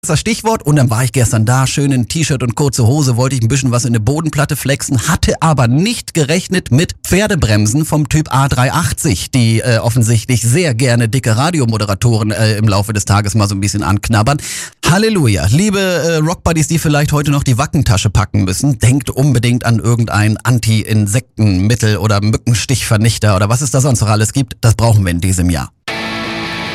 Das Stichwort. Und dann war ich gestern da, schön in T-Shirt und kurze Hose, wollte ich ein bisschen was in der Bodenplatte flexen, hatte aber nicht gerechnet mit Pferdebremsen vom Typ A380, die offensichtlich sehr gerne dicke Radiomoderatoren im Laufe des Tages mal so ein bisschen anknabbern. Halleluja. Liebe Rockbuddies, die vielleicht heute noch die Wackentasche packen müssen, denkt unbedingt an irgendein Anti-Insektenmittel oder Mückenstichvernichter oder was es da sonst noch alles gibt. Das brauchen wir in diesem Jahr.